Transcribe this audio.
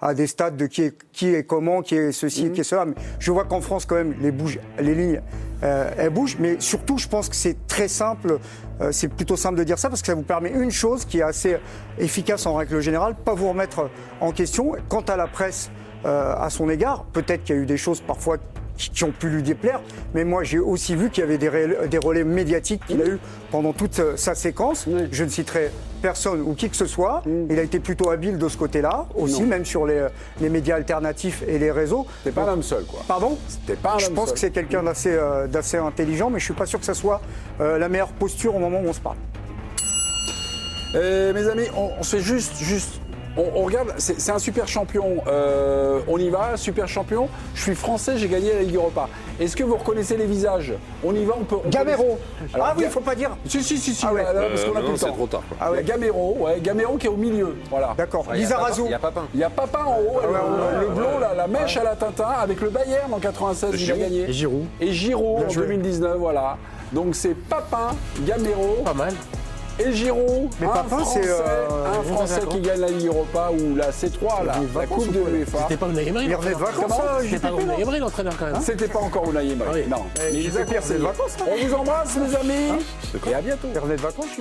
à des stades de qui est comment, qui est ceci, qui est cela. Mais je vois qu'en France, quand même, les lignes, elles bougent. Mais surtout, je pense que c'est très simple. C'est plutôt simple de dire ça parce que ça vous permet une chose qui est assez efficace en règle générale, pas vous remettre en question. Quant à la presse, à son égard, peut-être qu'il y a eu des choses parfois qui ont pu lui déplaire, mais moi j'ai aussi vu qu'il y avait des relais médiatiques qu'il a eu pendant toute sa séquence. Je ne citerai personne ou qui que ce soit. Il a été plutôt habile de ce côté-là, aussi, même sur les médias alternatifs et les réseaux. C'était pas l'homme seul, quoi. Pardon ? C'était pas un homme seul. Je pense que c'est quelqu'un d'assez intelligent, mais je suis pas sûr que ça soit la meilleure posture au moment où on se parle. Mes amis, on se fait juste... On regarde, c'est un super champion, on y va, super champion. Je suis français, j'ai gagné la Ligue Europa. Est-ce que vous reconnaissez les visages ? On y va, on peut... Gamero. Ah oui, il ne faut pas dire. Si, Ah ouais. là, parce qu'on a plus le temps. C'est trop tard. Quoi. Ah ouais, Gamero qui est au milieu, voilà. D'accord. Ouais, Lizarazu. Il y a Papin. Il y a Papin en haut, le blond, là, la mèche à la Tintin, avec le Bayern en 96, il a gagné. Et Giroud. En 2019, voilà. Donc c'est Papin, Gamero. Pas mal. Et Giroud, Mais Papin, un Français qui gagne la Ligue Europa ou la C3, là, la Coupe de l'UEFA. C'était pas Unai Emery. Il revenait de vacances, C'était pas Unai Emery l'entraîneur quand même. C'était pas encore Unai Emery. Oui. Non. Mais JP, c'est de vacances, là. On vous embrasse, mes amis. Et à bientôt. Il revenait de vacances.